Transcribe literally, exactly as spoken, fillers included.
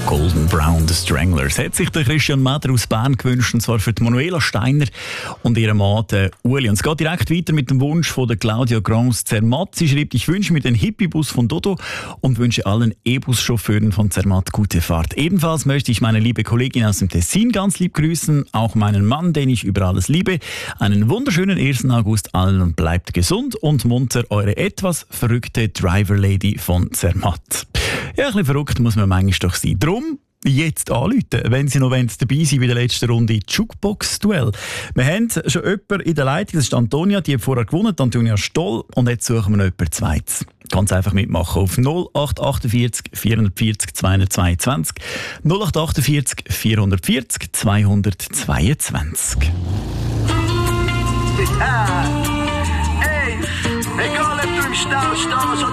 Golden Brown, The Stranglers. Hat sich der Christian Meder aus Bern gewünscht, und zwar für die Manuela Steiner und ihren Mann, den Uli. Und es geht direkt weiter mit dem Wunsch von der Claudia Grans Zermatt. Sie schreibt: Ich wünsche mir den Hippie-Bus von Dodo und wünsche allen E-Bus-Chauffeuren von Zermatt gute Fahrt. Ebenfalls möchte ich meine liebe Kollegin aus dem Tessin ganz lieb grüßen, auch meinen Mann, den ich über alles liebe. Einen wunderschönen ersten August allen und bleibt gesund und munter, eure etwas verrückte Driver-Lady von Zermatt. Ja, ein bisschen verrückt muss man manchmal doch sein. Drum jetzt anrufen, wenn Sie noch dabei sind bei der letzten Runde Jukebox-Duell. Wir haben schon jemanden in der Leitung, das ist Antonia, die hat vorher gewonnen, Antonia Stoll, und jetzt suchen wir noch jemanden Zweites. Ganz einfach mitmachen auf null acht achtundvierzig vierundvierzig zweihundertzweiundzwanzig null acht achtundvierzig vierundvierzig zweihundertzweiundzwanzig. Ja. Ey, egal ob du im Stau stehst